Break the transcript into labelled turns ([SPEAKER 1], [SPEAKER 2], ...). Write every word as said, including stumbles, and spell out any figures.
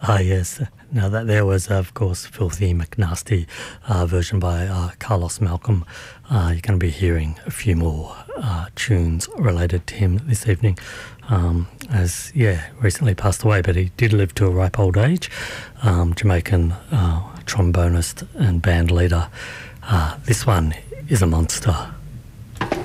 [SPEAKER 1] Ah, yes. Now that there was, of course, Filthy McNasty uh, version by uh, Carlos Malcolm. Uh, you're going to be hearing a few more uh, tunes related to him this evening. Um, as, yeah, recently passed away, but he did live to a ripe old age. Um, Jamaican uh, trombonist and band leader. Uh, this one is a monster.